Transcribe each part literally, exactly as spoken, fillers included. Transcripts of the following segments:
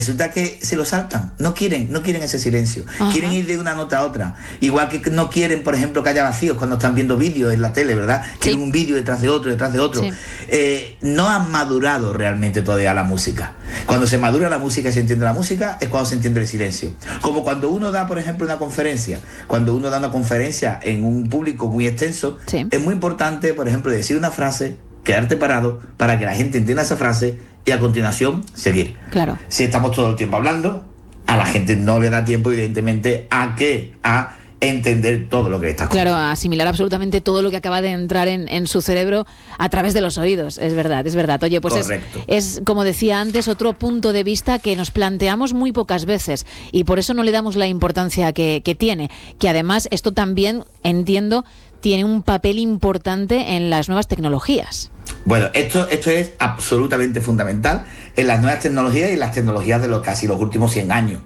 resulta que se lo saltan, no quieren, no quieren ese silencio, Ajá. quieren ir de una nota a otra, igual que no quieren, por ejemplo, que haya vacíos cuando están viendo vídeos en la tele, ¿verdad? Sí. Quieren un vídeo detrás de otro, detrás de otro. Sí. Eh, no han madurado realmente todavía la música. Cuando se madura la música y se entiende la música, es cuando se entiende el silencio. Como cuando uno da, por ejemplo, una conferencia, cuando uno da una conferencia en un público muy extenso, Sí. es muy importante, por ejemplo, decir una frase, quedarte parado para que la gente entienda esa frase y a continuación seguir. Claro. Si estamos todo el tiempo hablando, a la gente no le da tiempo, evidentemente, a qué, a entender todo lo que está escuchando. Claro, a asimilar absolutamente todo lo que acaba de entrar en, en su cerebro a través de los oídos. Es verdad, es verdad. Oye, pues es, es, como decía antes, otro punto de vista que nos planteamos muy pocas veces y por eso no le damos la importancia que, que tiene. Que además esto también, entiendo, tiene un papel importante en las nuevas tecnologías. Bueno, esto, esto es absolutamente fundamental en las nuevas tecnologías y en las tecnologías de los casi los últimos cien años.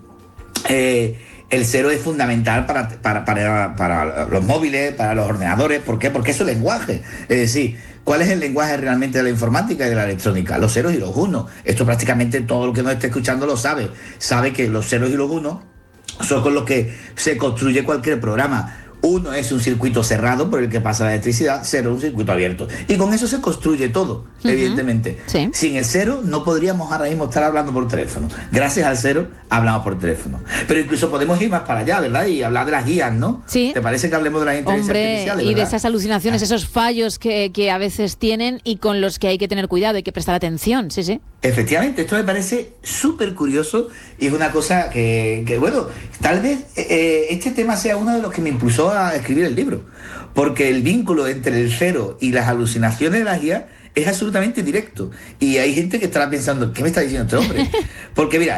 Eh, el cero es fundamental para, para, para, para los móviles, para los ordenadores. ¿Por qué? Porque es el lenguaje. Es decir, ¿cuál es el lenguaje realmente de la informática y de la electrónica? Los ceros y los unos. Esto prácticamente todo el que nos esté escuchando lo sabe. Sabe que los ceros y los unos son con los que se construye cualquier programa. Uno es un circuito cerrado por el que pasa la electricidad, cero es un circuito abierto. Y con eso se construye todo, uh-huh. evidentemente. Sí. Sin el cero no podríamos ahora mismo estar hablando por teléfono. Gracias al cero hablamos por teléfono. Pero incluso podemos ir más para allá, ¿verdad? Y hablar de las guías, ¿no? Sí. ¿Te parece que hablemos de las inteligencias Hombre, artificiales, y ¿verdad? de esas alucinaciones, Ah. esos fallos que, que a veces tienen y con los que hay que tener cuidado, hay que prestar atención, sí, sí. Efectivamente, esto me parece súper curioso y es una cosa que, que bueno, tal vez eh, este tema sea uno de los que me impulsó a escribir el libro, porque el vínculo entre el cero y las alucinaciones de las guías es absolutamente directo. Y hay gente que estará pensando, ¿qué me está diciendo este hombre? Porque mira,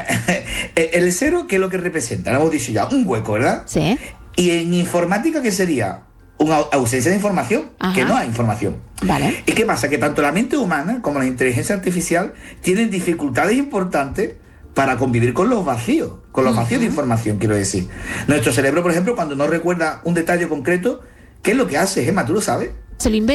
el cero, ¿qué es lo que representa? Lo hemos dicho ya, un hueco, ¿verdad? Sí. Y en informática, ¿qué sería? Una ausencia de información, Ajá. que no hay información. Vale. ¿Y qué pasa? Que tanto la mente humana como la inteligencia artificial tienen dificultades importantes para convivir con los vacíos, con los vacíos uh-huh. de información, quiero decir. Nuestro cerebro, por ejemplo, cuando no recuerda un detalle concreto, ¿qué es lo que hace, Gemma? ¿Tú lo sabes? Se lo inventa.